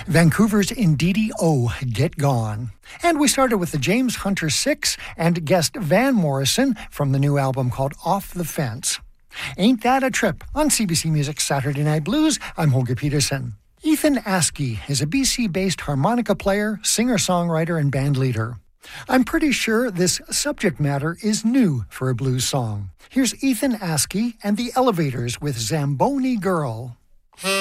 Vancouver's Ndidi O, Get Gone. And we started with the James Hunter Six and guest Van Morrison from the new album called Off the Fence. Ain't That a Trip on CBC Music's Saturday Night Blues. I'm Holger Peterson. Ethan Askey is a BC-based harmonica player, singer-songwriter, and bandleader. I'm pretty sure this subject matter is new for a blues song. Here's Ethan Askey and the Elevators with Zamboni Girl.